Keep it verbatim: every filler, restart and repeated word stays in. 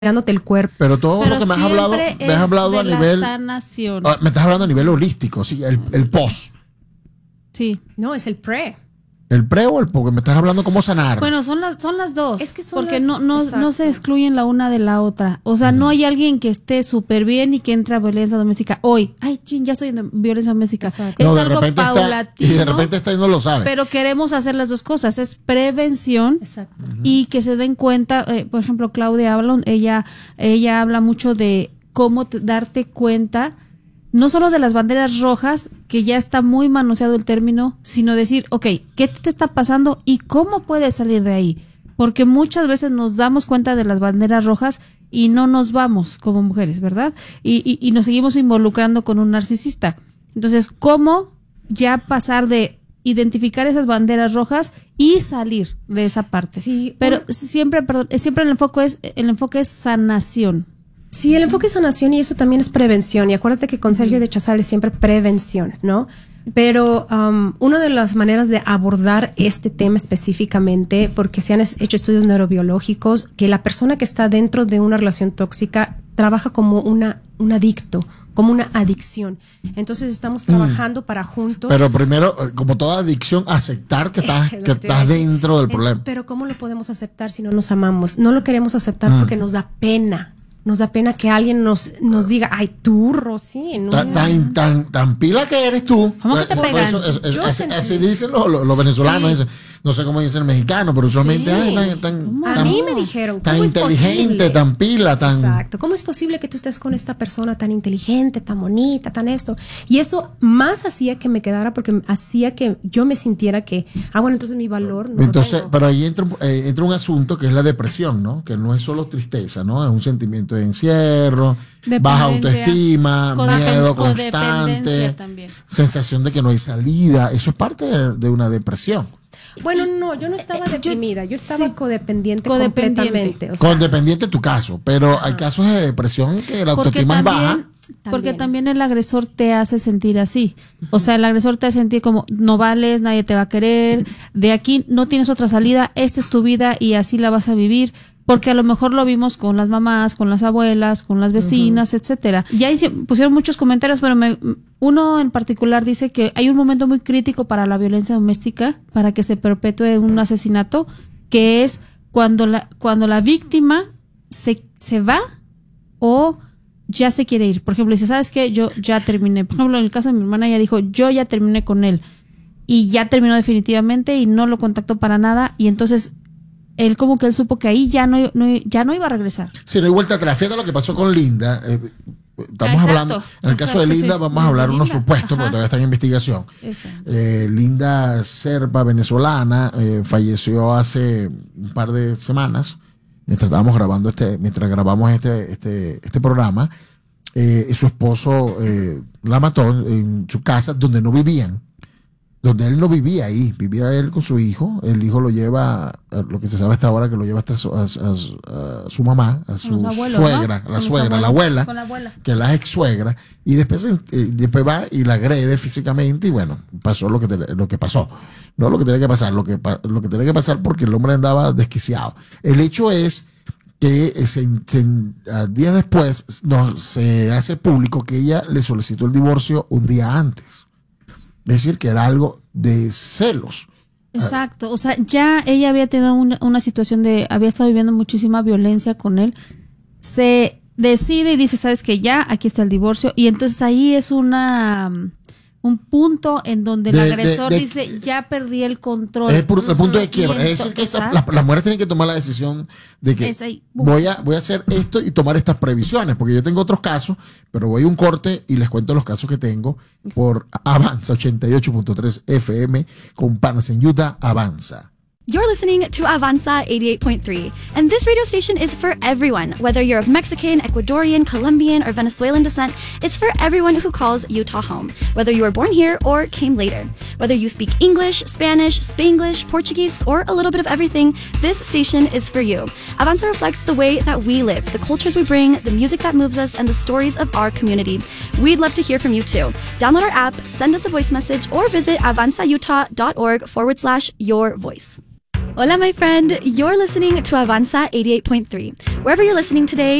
dándote el cuerpo. Pero todo Pero lo que me has hablado, me has hablado a nivel. Sanación. Me estás hablando a nivel holístico, sí, el, el post. Sí. No, es el pre. ¿El pre o el porque me estás hablando cómo sanar? Bueno, son las son las dos. Es que son porque las, no no, no se excluyen la una de la otra. O sea, mm. no hay alguien que esté súper bien y que entre a violencia doméstica hoy. Ay, chin, ya estoy en violencia doméstica. Exacto. Es no, algo paulatino. Está, y de repente está y no lo sabe. Pero queremos hacer las dos cosas. Es prevención. Exacto. Y que se den cuenta. Eh, por ejemplo, Claudia Avalon, ella, ella habla mucho de cómo te, darte cuenta. No solo de las banderas rojas, que ya está muy manoseado el término, sino decir, ok, ¿qué te está pasando y cómo puedes salir de ahí? Porque muchas veces nos damos cuenta de las banderas rojas y no nos vamos como mujeres, ¿verdad? Y, y, y nos seguimos involucrando con un narcisista. Entonces, ¿cómo ya pasar de identificar esas banderas rojas y salir de esa parte? Sí. Pero un... siempre, perdón, siempre el enfoque es, el enfoque es sanación. Sí, el enfoque es sanación y eso también es prevención. Y acuérdate que con Sergio de Chazal es siempre prevención, ¿no? Pero um, una de las maneras de abordar este tema específicamente, porque se han hecho estudios neurobiológicos, que la persona que está dentro de una relación tóxica trabaja como una, un adicto, como una adicción. Entonces estamos trabajando mm. para juntos. Pero primero, como toda adicción, aceptar que estás, que estás dentro del problema. Pero ¿cómo lo podemos aceptar si no nos amamos? No lo queremos aceptar mm. porque nos da pena. Nos da pena que alguien nos, nos diga, ay, tú, Rosy. No, tan, tan, tan, tan pila que eres tú. ¿Cómo que te pegan? Eso, es, es, así, así dicen los, los, los venezolanos. Sí. Dicen, no sé cómo dicen el mexicano, pero usualmente, sí. ay, tan, tan, a tan, mí me dijeron, ¿cómo tan es inteligente, posible? Tan pila, tan. Exacto. ¿Cómo es posible que tú estés con esta persona tan inteligente, tan bonita, tan esto? Y eso más hacía que me quedara porque hacía que yo me sintiera que, ah, bueno, entonces mi valor no Entonces, lo tengo. pero ahí entra, eh, entra un asunto que es la depresión, ¿no? Que no es solo tristeza, ¿no? Es un sentimiento de encierro, baja autoestima, miedo constante, sensación de que no hay salida. Eso es parte de, de una depresión. Bueno, no, yo no estaba deprimida, yo estaba sí, codependiente, codependiente completamente. O sea, codependiente en tu caso, pero ajá. hay casos de depresión que la autoestima es baja. También. Porque también el agresor te hace sentir así. O sea, el agresor te hace sentir como no vales, nadie te va a querer, de aquí no tienes otra salida, esta es tu vida y así la vas a vivir. Porque a lo mejor lo vimos con las mamás, con las abuelas, con las vecinas, uh-huh. etcétera. Ya hice, pusieron muchos comentarios, pero me, uno en particular dice que hay un momento muy crítico para la violencia doméstica, para que se perpetúe un asesinato, que es cuando la, cuando la víctima se, se va o ya se quiere ir. Por ejemplo, dice, ¿sabes qué? Yo ya terminé. Por ejemplo, en el caso de mi hermana, ella dijo, yo ya terminé con él. Y ya terminó definitivamente y no lo contactó para nada. Y entonces él como que él supo que ahí ya no, no, ya no iba a regresar. Sí, no hay vuelta atrás. Fíjate lo que pasó con Linda. Eh, estamos Exacto. hablando, en el caso Exacto, de Linda, sí, vamos sí. a hablar de unos supuestos, porque todavía está en investigación. Eh, Linda, serba venezolana, eh, falleció hace un par de semanas. Mientras estábamos grabando este, mientras grabamos este, este, este programa, eh, su esposo eh, la mató en su casa donde no vivían, donde él no vivía ahí, vivía él con su hijo. El hijo lo lleva, a lo que se sabe hasta ahora, que lo lleva hasta su, a, a, a su mamá, a su abuelos, suegra, ¿no? la suegra, la abuela, la abuela, que es la ex suegra, y después, eh, después va y la agrede físicamente, y bueno, pasó lo que, te, lo que pasó. No lo que tenía que pasar, lo que, lo que tenía que pasar porque el hombre andaba desquiciado. El hecho es que se, se, días después no, se hace público que ella le solicitó el divorcio un día antes. Es decir, que era algo de celos. Exacto, o sea, ya ella había tenido una, una situación de, había estado viviendo muchísima violencia con él. Se decide y dice, ¿sabes qué? Ya, aquí está el divorcio. Y entonces ahí es una... un punto en donde el de, agresor de, de, dice, ya perdí el control. Es el, el punto de quiebra. Es decir, que esa, las, las mujeres tienen que tomar la decisión de que ahí, voy a voy a hacer esto y tomar estas previsiones, porque yo tengo otros casos, pero voy a un corte y les cuento los casos que tengo por Avanza ochenta y ocho punto tres F M con Panas en Utah. Avanza. You're listening to Avanza eighty-eight point three, and this radio station is for everyone. Whether you're of Mexican, Ecuadorian, Colombian, or Venezuelan descent, it's for everyone who calls Utah home. Whether you were born here or came later. Whether you speak English, Spanish, Spanglish, Portuguese, or a little bit of everything, this station is for you. Avanza reflects the way that we live, the cultures we bring, the music that moves us, and the stories of our community. We'd love to hear from you too. Download our app, send us a voice message, or visit avanzautah.org forward slash your voice. Hola, my friend. You're listening to Avanza eighty-eight point three. Wherever you're listening today,